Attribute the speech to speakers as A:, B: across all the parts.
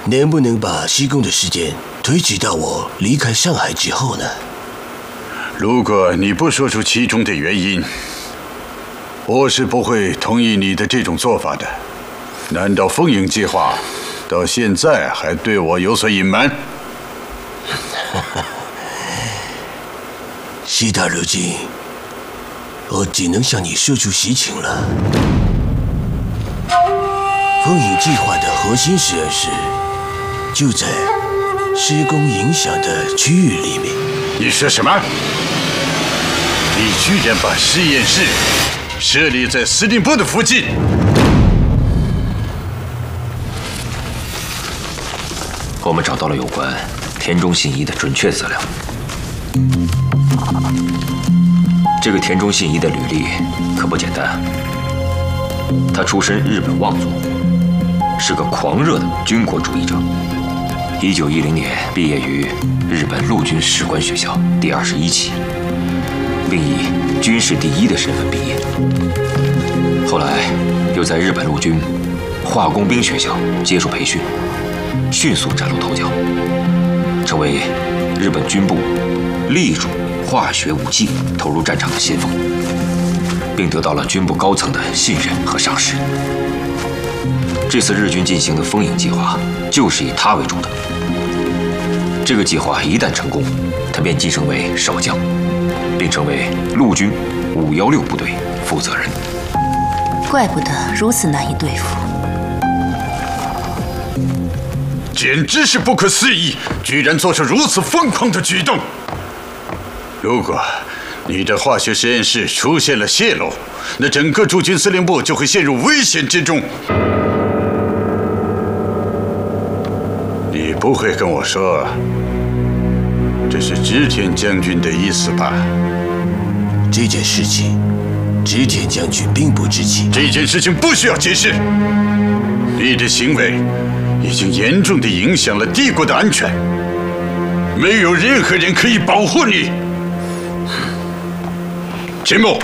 A: 能不能把施工的时间推迟到我离开上海之后呢？
B: 如果你不说出其中的原因，我是不会同意你的这种做法的。难道风影计划到现在还对我有所隐瞒？
A: 事到如今，我只能向你说出实情了。风影计划的核心实验室就在施工影响的区域里面。
B: 你说什么？你居然把实验室设立在司令部的附近？
C: 我们找到了有关田中信一的准确资料。这个田中信一的履历可不简单，他出身日本望族，是个狂热的军国主义者。1910年毕业于日本陆军士官学校第21期，并以军事第一的身份毕业。后来又在日本陆军化工兵学校接受培训，迅速崭露头角，成为日本军部力主化学武器投入战场的先锋，并得到了军部高层的信任和赏识。这次日军进行的风影计划就是以他为主的。这个计划一旦成功，他便晋升为少将，并成为陆军516部队负责人。
D: 怪不得如此难以对付。
B: 简直是不可思议，居然做出如此疯狂的举动！如果你的化学实验室出现了泄漏，那整个驻军司令部就会陷入危险之中。你不会跟我说这是织田将军的意思吧？
A: 这件事情，织田将军并不知情。
B: 这件事情不需要解释。你的行为已经严重地影响了帝国的安全，没有任何人可以保护你。秦牧，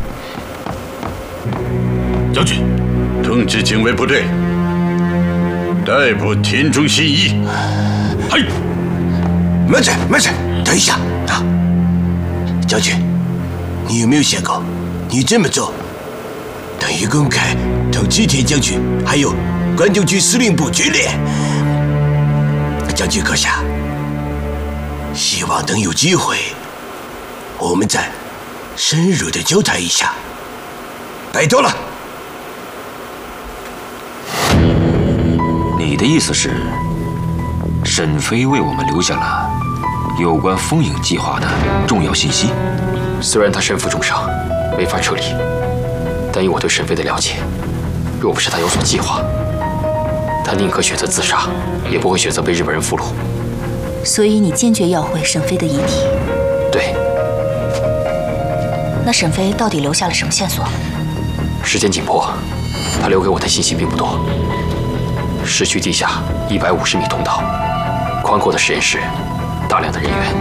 E: 将军，
B: 通知警卫部队逮捕田中信一。
E: 嘿，
A: 慢着，慢着，等一下啊！将军，你有没有想过，你这么做等于公开同织田将军还有关东军司令部决裂？将军阁下，希望等有机会，我们再深入的交谈一下，拜托了。
C: 你的意思是，沈飞为我们留下了有关风影计划的重要信息？
E: 虽然他身负重伤，没法撤离，但以我对沈飞的了解，若不是他有所计划，他宁可选择自杀，也不会选择被日本人俘虏。
D: 所以你坚决要回沈飞的遗体？
E: 对。
D: 那沈飞到底留下了什么线索？
E: 时间紧迫，他留给我的信息并不多。市区地下150米通道，宽阔的实验室，大量的人员。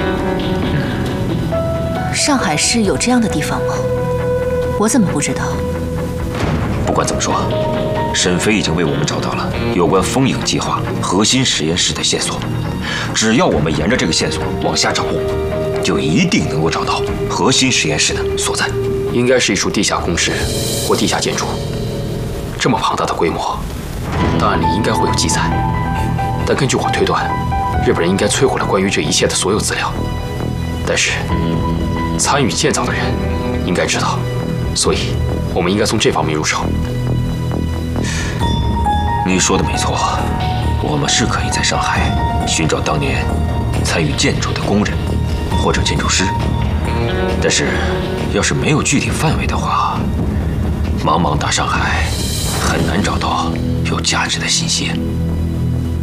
D: 上海市有这样的地方吗？我怎么不知道？
C: 不管怎么说，沈飞已经为我们找到了有关风影计划核心实验室的线索。只要我们沿着这个线索往下找，就一定能够找到核心实验室的所在。
E: 应该是一处地下工事或地下建筑。这么庞大的规模，档案里应该会有记载。但根据我推断，日本人应该摧毁了关于这一切的所有资料。但是，参与建造的人应该知道，所以我们应该从这方面入手。
C: 你说的没错，我们是可以在上海寻找当年参与建筑的工人或者建筑师，但是要是没有具体范围的话，茫茫大上海很难找到有价值的信息。